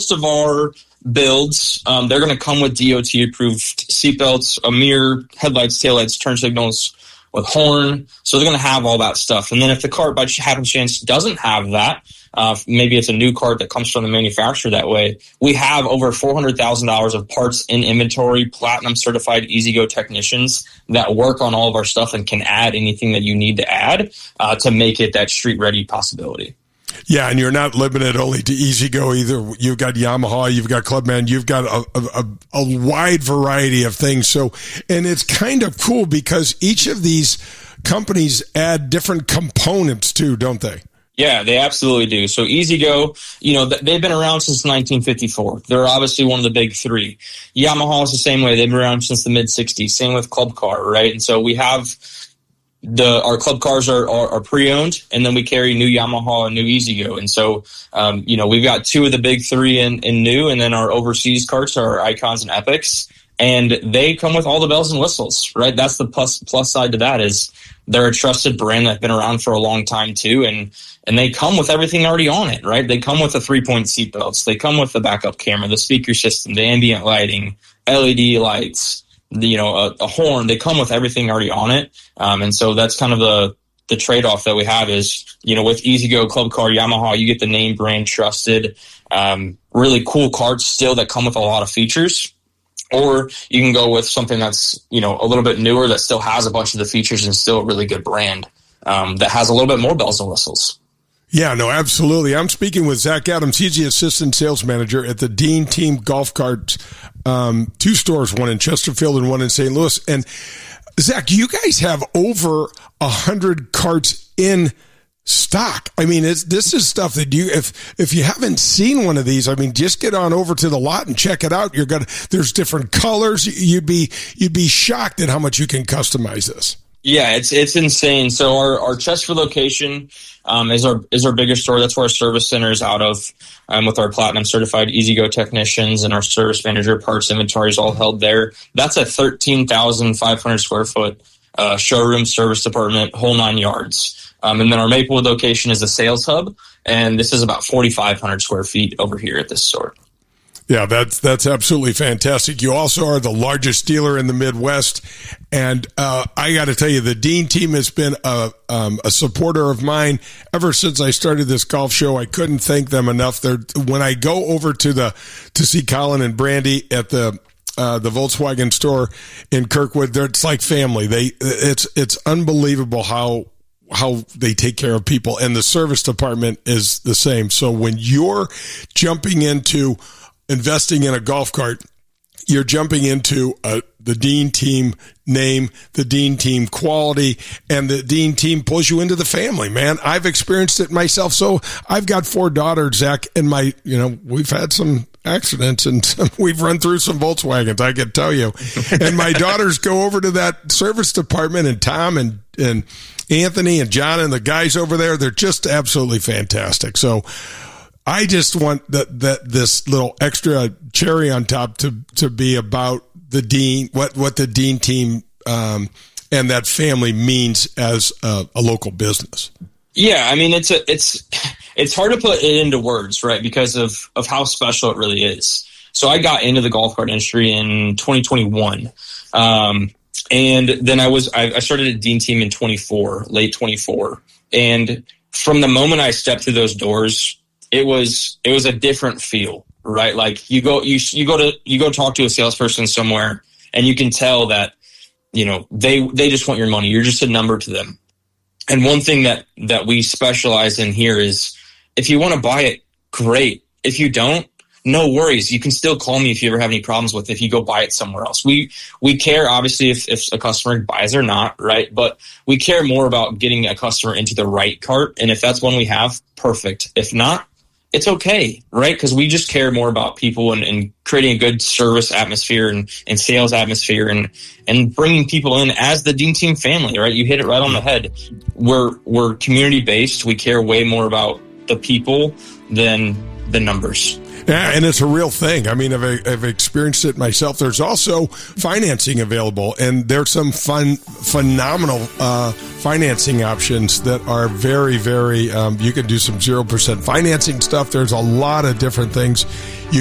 most of our builds, they're going to come with DOT approved seatbelts, a mirror, headlights, taillights, turn signals with horn. So they're going to have all that stuff. And then if the cart by happen chance doesn't have that, maybe it's a new cart that comes from the manufacturer that way, we have over $400,000 of parts in inventory, platinum certified E-Z-GO technicians that work on all of our stuff and can add anything that you need to add to make it that street ready possibility. Yeah, and you're not limited only to E-Z-GO either. You've got Yamaha, you've got Clubman, you've got a wide variety of things. So, and it's kind of cool because each of these companies add different components too, don't they? Yeah, they absolutely do. So E-Z-GO, they've been around since 1954. They're obviously one of the big three. Yamaha is the same way. They've been around since the mid-'60s. Same with Club Car, right? And so we have our club cars are pre-owned, and then we carry new Yamaha and new E-Z-GO. And so, we've got two of the big three in new, and then our overseas carts are Icons and Epics. And they come with all the bells and whistles, right? That's the plus side to that is they're a trusted brand that's been around for a long time too. And they come with everything already on it, right? They come with the 3-point seat belts. They come with the backup camera, the speaker system, the ambient lighting, LED lights, a horn. They come with everything already on it. And so that's kind of the trade-off that we have is, with E-Z-GO, Club Car, Yamaha, you get the name brand trusted, really cool carts still that come with a lot of features. Or you can go with something that's, a little bit newer that still has a bunch of the features and still a really good brand that has a little bit more bells and whistles. Yeah, no, absolutely. I'm speaking with Zach Adams. He's the assistant sales manager at the Dean Team Golf Carts, 2 stores, one in Chesterfield and one in St. Louis. And Zach, you guys have over 100 carts in stock. I mean, this is stuff that if you haven't seen one of these, I mean, just get on over to the lot and check it out. There's different colors. You'd be shocked at how much you can customize this. Yeah, it's insane. So our Chesterfield location is our biggest store. That's where our service center is out of, with our platinum certified E-Z-GO technicians and our service manager. Parts inventory is all held there. That's a 13,500 square foot showroom, service department, whole 9 yards. And then our Maplewood location is a sales hub, and this is about 4,500 square feet over here at this store. Yeah, that's absolutely fantastic. You also are the largest dealer in the Midwest, and I got to tell you, the Dean team has been a supporter of mine ever since I started this golf show. I couldn't thank them enough. When I go over to see Colin and Brandy at the Volkswagen store in Kirkwood, it's like family. It's unbelievable how they take care of people, and the service department is the same. So when you're jumping into investing in a golf cart, you're jumping into the Dean team name, the Dean team quality, and the Dean team pulls you into the family, man. I've experienced it myself. So I've got 4 daughters, Zach, and we've had some accidents and we've run through some Volkswagens, I can tell you. And my daughters go over to that service department, and Tom and Anthony and John and the guys over there, they're just absolutely fantastic. So I just want this little extra cherry on top to be about the Dean, what the Dean team and that family means as a local business. Yeah, I mean it's hard to put it into words, right? Because of how special it really is. So I got into the golf cart industry in 2021, and then I started at Dean Team in late 24, and from the moment I stepped through those doors, it was a different feel, right? Like you go talk to a salesperson somewhere, and you can tell that they just want your money. You're just a number to them. And one thing that we specialize in here is if you want to buy it, great. If you don't, no worries. You can still call me if you ever have any problems with it, if you go buy it somewhere else. We care, obviously, if a customer buys or not, right? But we care more about getting a customer into the right cart. And if that's one we have, perfect. If not, it's okay, right? Because we just care more about people and creating a good service atmosphere and sales atmosphere and bringing people in as the Dean Team family, right? You hit it right on the head. We're community-based. We care way more about the people than the numbers. Yeah, and it's a real thing. I mean, I've experienced it myself. There's also financing available, and there's some phenomenal financing options that are very, very, you can do some 0% financing stuff. There's a lot of different things you